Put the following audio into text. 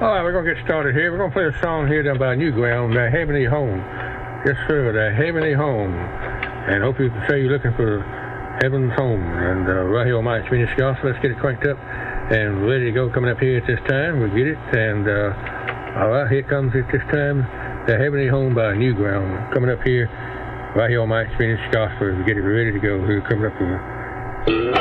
All right, we're going to get started here. We're going to play a song here done by Newground, The Heavenly Home. Yes, sir, The Heavenly Home. And hope you can say you're looking for Heaven's Home. And right here on my Spanish Gospel, let's get it cranked up and ready to go coming up here at this time. We'll get it. And all right, here it comes at this time, The Heavenly Home by Newground. Coming up here, right here on my Spanish Gospel. We'll get it ready to go here coming up here.